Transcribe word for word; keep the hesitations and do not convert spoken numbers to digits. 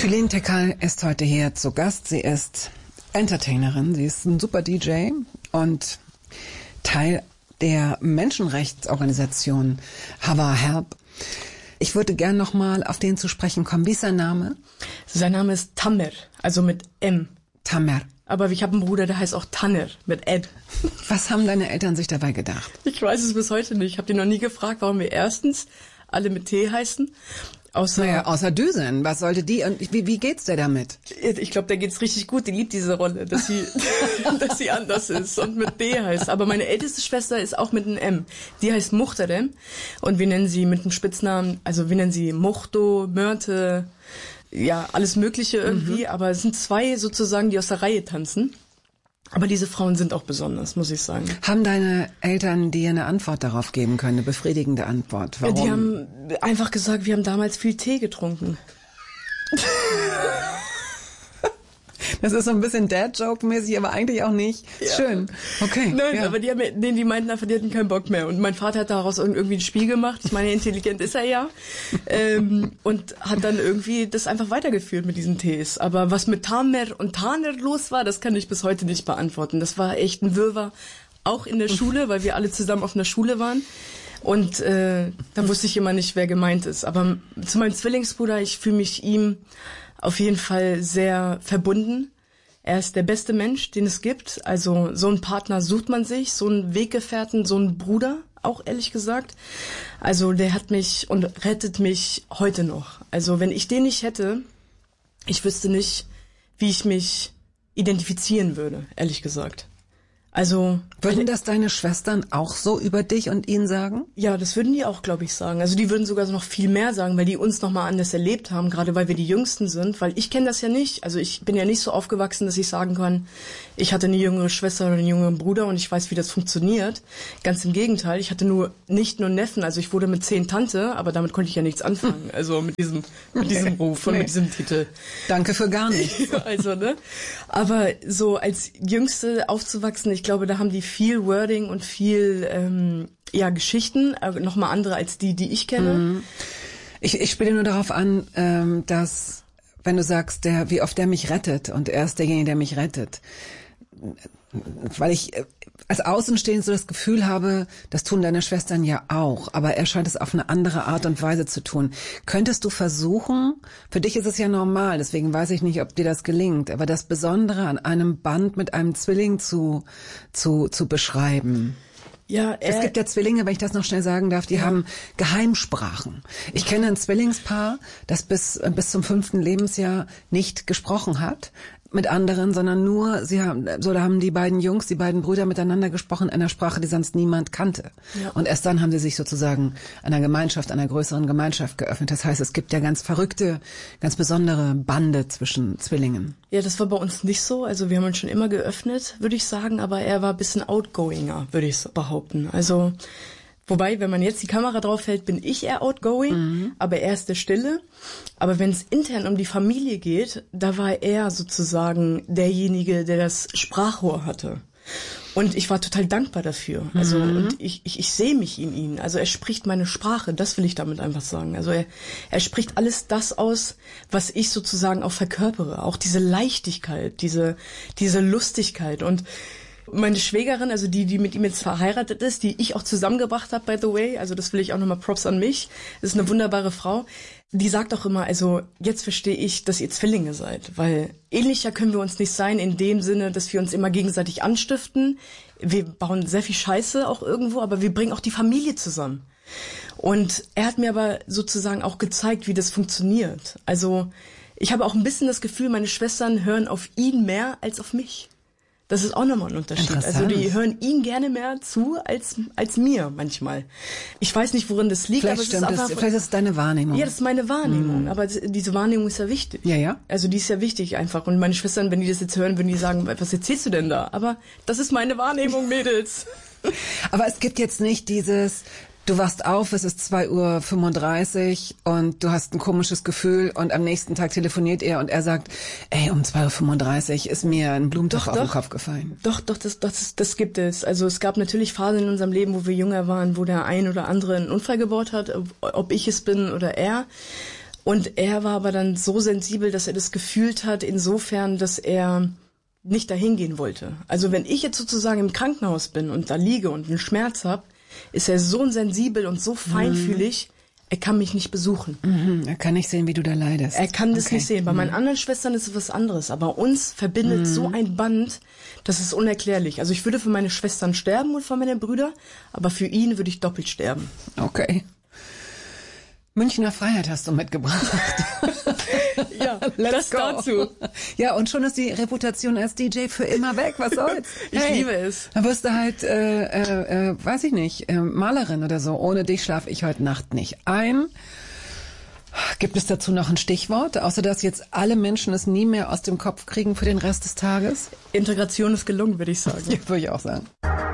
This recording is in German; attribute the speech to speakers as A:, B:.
A: Tülin Tekal ist heute hier zu Gast. Sie ist Entertainerin, sie ist ein super D J und Teil der Menschenrechtsorganisation Hava Help. Ich würde gern nochmal auf den zu sprechen kommen. Wie ist sein Name?
B: Sein Name ist Tamer, also mit M.
A: Tamer.
B: Aber ich habe einen Bruder, der heißt auch Tanner, mit Ed.
A: Was haben deine Eltern sich dabei gedacht?
B: Ich weiß es bis heute nicht. Ich habe die noch nie gefragt, warum wir erstens alle mit T heißen. Außer,
A: naja, außer Düsen. Was sollte die und wie, wie geht's der damit?
B: Ich glaube, der geht's richtig gut. Die liebt diese Rolle, dass sie, dass sie anders ist und mit D heißt. Aber meine älteste Schwester ist auch mit einem M. Die heißt Muchterem und wir nennen sie mit einem Spitznamen, also wir nennen sie Muchto, Mörte, ja, alles Mögliche irgendwie. Mhm. Aber es sind zwei sozusagen, die aus der Reihe tanzen. Aber diese Frauen sind auch besonders, muss ich sagen.
A: Haben deine Eltern dir eine Antwort darauf geben können, eine befriedigende Antwort? Warum?
B: Die haben einfach gesagt, wir haben damals viel Tee getrunken.
A: Das ist so ein bisschen Dad-Joke-mäßig, aber eigentlich auch nicht. Ja. Schön. Okay.
B: Nein,
A: ja.
B: aber die, haben, nee, die meinten einfach, die hatten keinen Bock mehr. Und mein Vater hat daraus irgendwie ein Spiel gemacht. Ich meine, intelligent ist er ja. ähm, und hat dann irgendwie das einfach weitergeführt mit diesen Tees. Aber was mit Tamer und Taner los war, das kann ich bis heute nicht beantworten. Das war echt ein Wirrwarr, auch in der Schule, weil wir alle zusammen auf einer Schule waren. Und äh, da wusste ich immer nicht, wer gemeint ist. Aber zu meinem Zwillingsbruder, ich fühle mich ihm auf jeden Fall sehr verbunden. Er ist der beste Mensch, den es gibt. Also so einen Partner sucht man sich, so einen Weggefährten, so einen Bruder, auch ehrlich gesagt. Also der hat mich und rettet mich heute noch. Also wenn ich den nicht hätte, ich wüsste nicht, wie ich mich identifizieren würde, ehrlich gesagt. Also
A: würden das deine Schwestern auch so über dich und ihn sagen?
B: Ja, das würden die auch, glaube ich, sagen. Also die würden sogar noch viel mehr sagen, weil die uns noch mal anders erlebt haben, gerade weil wir die Jüngsten sind. Weil ich kenne das ja nicht. Also ich bin ja nicht so aufgewachsen, dass ich sagen kann, ich hatte eine jüngere Schwester oder einen jüngeren Bruder und ich weiß, wie das funktioniert. Ganz im Gegenteil, ich hatte nur nicht nur Neffen. Also ich wurde mit zehn Tante, aber damit konnte ich ja nichts anfangen. Also mit diesem mit diesem Ruf und nee. mit diesem Titel.
A: Danke für gar nichts.
B: Also ne. Aber so als Jüngste aufzuwachsen, ich glaube, da haben die viel Wording und viel ähm, ja Geschichten, äh, nochmal andere als die, die ich kenne.
A: Mhm. Ich, ich spiele nur darauf an, ähm, dass, wenn du sagst, der, wie oft der mich rettet und er ist derjenige, der mich rettet, weil ich äh, als Außenstehend so das Gefühl habe, das tun deine Schwestern ja auch, aber er scheint es auf eine andere Art und Weise zu tun. Könntest du versuchen, für dich ist es ja normal, deswegen weiß ich nicht, ob dir das gelingt, aber das Besondere an einem Band mit einem Zwilling zu zu zu beschreiben?
B: Ja,
A: es gibt ja Zwillinge, wenn ich das noch schnell sagen darf, die ja. haben Geheimsprachen. Ich kenne ein Zwillingspaar, das bis bis zum fünften Lebensjahr nicht gesprochen hat mit anderen, sondern nur, sie haben, so da haben die beiden Jungs, die beiden Brüder miteinander gesprochen in einer Sprache, die sonst niemand kannte. Ja. Und erst dann haben sie sich sozusagen einer Gemeinschaft, einer größeren Gemeinschaft geöffnet. Das heißt, es gibt ja ganz verrückte, ganz besondere Bande zwischen Zwillingen.
B: Ja, das war bei uns nicht so. Also wir haben uns schon immer geöffnet, würde ich sagen, aber er war ein bisschen outgoinger, würde ich behaupten. Also wobei, wenn man jetzt die Kamera drauf hält, bin ich eher outgoing, mhm. aber er ist der Stille. Aber wenn es intern um die Familie geht, da war er sozusagen derjenige, der das Sprachrohr hatte. Und ich war total dankbar dafür. Also mhm. und ich, ich, ich sehe mich in ihm. Also er spricht meine Sprache, das will ich damit einfach sagen. Also er, er spricht alles das aus, was ich sozusagen auch verkörpere. Auch diese Leichtigkeit, diese, diese Lustigkeit. Und meine Schwägerin, also die, die mit ihm jetzt verheiratet ist, die ich auch zusammengebracht habe, by the way, also das will ich auch nochmal Props an mich, das ist eine wunderbare Frau, die sagt auch immer, also jetzt verstehe ich, dass ihr Zwillinge seid, weil ähnlicher können wir uns nicht sein in dem Sinne, dass wir uns immer gegenseitig anstiften, wir bauen sehr viel Scheiße auch irgendwo, aber wir bringen auch die Familie zusammen. Und er hat mir aber sozusagen auch gezeigt, wie das funktioniert. Also ich habe auch ein bisschen das Gefühl, meine Schwestern hören auf ihn mehr als auf mich. Das ist auch nochmal ein Unterschied. Also die hören ihn gerne mehr zu als als mir manchmal. Ich weiß nicht, worin das liegt.
A: Vielleicht
B: aber
A: stimmt
B: es ist
A: das,
B: einfach,
A: vielleicht ist es deine Wahrnehmung.
B: Ja, das ist meine Wahrnehmung. Mhm. Aber diese Wahrnehmung ist ja wichtig.
A: Ja, ja.
B: Also die ist ja wichtig einfach. Und meine Schwestern, wenn die das jetzt hören, würden die sagen, was erzählst du denn da? Aber das ist meine Wahrnehmung, Mädels.
A: Aber es gibt jetzt nicht dieses... Du wachst auf, es ist zwei Uhr fünfunddreißig und du hast ein komisches Gefühl und am nächsten Tag telefoniert er und er sagt, ey, um zwei Uhr fünfunddreißig ist mir ein Blumentopf auf den Kopf gefallen.
B: Doch, doch, das, das, das gibt es. Also es gab natürlich Phasen in unserem Leben, wo wir jünger waren, wo der ein oder andere einen Unfall gebaut hat, ob ich es bin oder er. Und er war aber dann so sensibel, dass er das gefühlt hat, insofern, dass er nicht dahin gehen wollte. Also wenn ich jetzt sozusagen im Krankenhaus bin und da liege und einen Schmerz habe, ist er so sensibel und so feinfühlig, mhm. er kann mich nicht besuchen.
A: Mhm. Er kann nicht sehen, wie du da leidest.
B: Er kann das
A: okay.
B: nicht sehen. Bei mhm. meinen anderen Schwestern ist es was anderes, aber uns verbindet mhm. so ein Band, das ist unerklärlich. Also ich würde für meine Schwestern sterben und für meine Brüder, aber für ihn würde ich doppelt sterben.
A: Okay. Münchner Freiheit hast du mitgebracht.
B: Ja, Let's das go. Dazu.
A: Ja, und schon ist die Reputation als D J für immer weg. Was soll's?
B: Ich hey, liebe es.
A: Dann wirst du halt, äh, äh, äh, weiß ich nicht, äh, Malerin oder so. Ohne dich schlafe ich heute Nacht nicht ein. Gibt es dazu noch ein Stichwort, außer dass jetzt alle Menschen es nie mehr aus dem Kopf kriegen für den Rest des Tages?
B: Integration ist gelungen, würde ich sagen.
A: Ja, würde ich auch sagen.